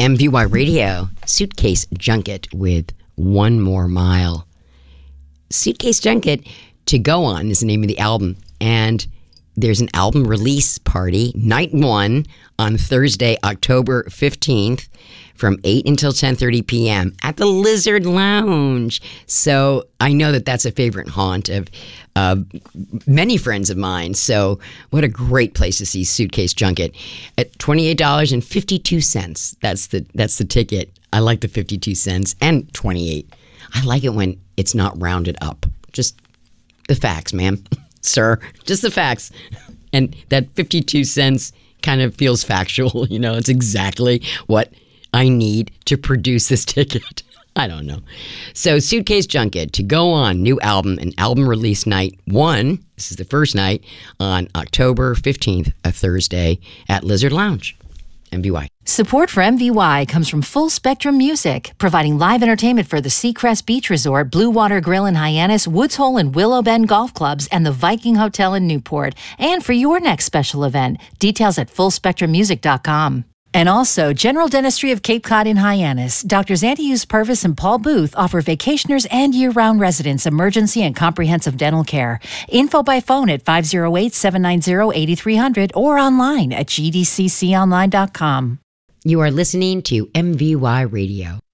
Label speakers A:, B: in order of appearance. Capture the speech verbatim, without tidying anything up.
A: M V Y Radio, Suitcase Junket with One More Mile. Suitcase Junket, To Go On is the name of the album. And there's an album release party, night one, on Thursday, October fifteenth, from eight until ten thirty p.m. at the Lizard Lounge. So I know that that's a favorite haunt of uh, many friends of mine. So what a great place to see Suitcase Junket at twenty-eight dollars and fifty-two cents. That's the that's the ticket. I like the fifty-two cents and twenty-eight. I like it when it's not rounded up. Just the facts, ma'am, sir. Just the facts. And that fifty-two cents kind of feels factual. You know, it's exactly what I need to produce this ticket. I don't know. So Suitcase Junket, To Go On, new album, and album release night one. This is the first night on October fifteenth, a Thursday, at Lizard Lounge. M V Y.
B: Support for M V Y comes from Full Spectrum Music, providing live entertainment for the Seacrest Beach Resort, Blue Water Grill in Hyannis, Woods Hole and Willow Bend Golf Clubs, and the Viking Hotel in Newport. And for your next special event, details at full spectrum music dot com. And also, General Dentistry of Cape Cod in Hyannis. Doctors Antonius Purvis and Paul Booth offer vacationers and year-round residents emergency and comprehensive dental care. Info by phone at five oh eight, seven nine zero, eight three zero zero or online at g d c c online dot com.
A: You are listening to M V Y Radio.